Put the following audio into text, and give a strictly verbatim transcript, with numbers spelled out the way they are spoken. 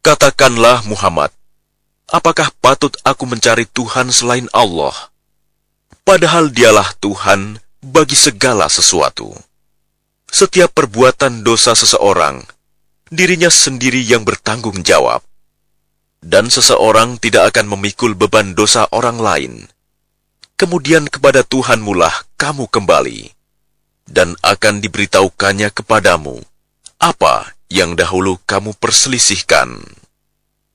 Katakanlah Muhammad, apakah patut aku mencari Tuhan selain Allah? Padahal dialah Tuhan bagi segala sesuatu. Setiap perbuatan dosa seseorang, dirinya sendiri yang bertanggung jawab. Dan seseorang tidak akan memikul beban dosa orang lain. Kemudian kepada Tuhanmulah kamu kembali, dan akan diberitahukannya kepadamu apa yang dahulu kamu perselisihkan.